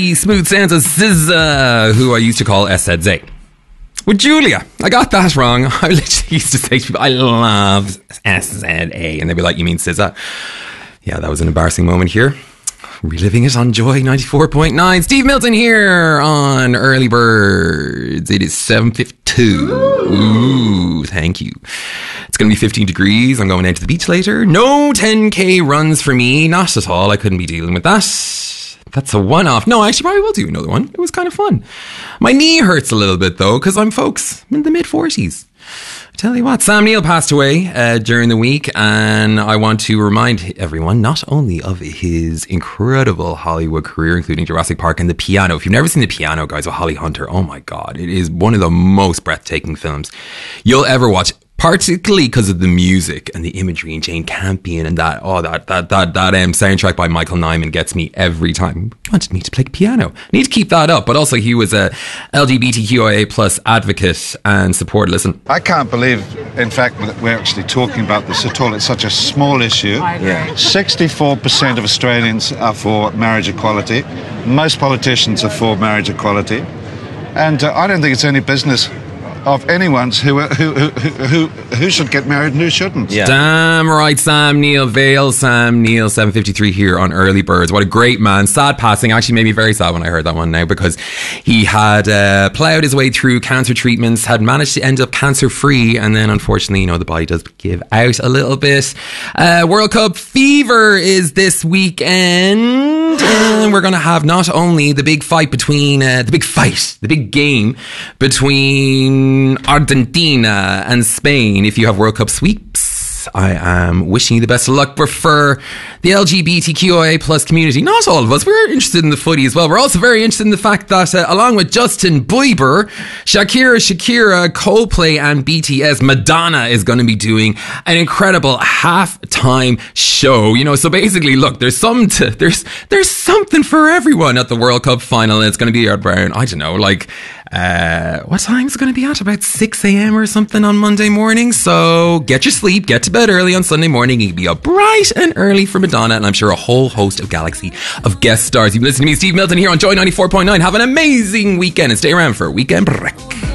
Smooth sounds of SZA, who I used to call SZA. With Julia, I got that wrong. I literally used to say to people, I love SZA. And they'd be like, you mean SZA? Yeah, that was an embarrassing moment here. Reliving it on Joy 94.9. Steve Milton here on Early Birds. It is 7:52. Ooh, thank you. It's going to be 15 degrees. I'm going out to the beach later. No 10k runs for me. Not at all. I couldn't be dealing with that. That's a one-off. No, I actually probably will do another one. It was kind of fun. My knee hurts a little bit though, because I'm in the mid-40s. I tell you what, Sam Neill passed away during the week, and I want to remind everyone not only of his incredible Hollywood career, including Jurassic Park and The Piano. If you've never seen The Piano, guys, with Holly Hunter, oh my God, it is one of the most breathtaking films you'll ever watch. Particularly because of the music and the imagery and Jane Campion and that soundtrack by Michael Nyman gets me every time. He wanted me to play piano. I need to keep that up. But also he was a LGBTQIA plus advocate and supporter. Listen. I can't believe, in fact, that we're actually talking about this at all. It's such a small issue. Yeah. 64% of Australians are for marriage equality. Most politicians are for marriage equality. And I don't think it's any business of anyone's who should get married and who shouldn't. Yeah. Damn right, Sam Neill, Vale Sam Neill, 7:53 here on Early Birds. What a great man. Sad passing. Actually made me very sad when I heard that one now, because he had ploughed his way through cancer treatments, had managed to end up cancer free, and then unfortunately, the body does give out a little bit. World Cup fever is this weekend, and we're going to have not only the big game between Argentina and Spain. If you have World Cup sweeps, I am wishing you the best of luck. But for the LGBTQIA plus community, not all of us, we're interested in the footy as well. We're also very interested in the fact that along with Justin Bieber, Shakira, Coldplay and BTS, Madonna is going to be doing an incredible halftime show. So basically, look, there's something for everyone at the World Cup final. And it's going to be around, I don't know, what time is it going to be at? About 6 a.m. or something on Monday morning. So get your sleep, get to bed early on Sunday morning. You can be up bright and early for Madonna, and I'm sure a whole host of galaxy of guest stars. You've been listening to me, Steve Milton, here on Joy 94.9. Have an amazing weekend and stay around for Weekend Break.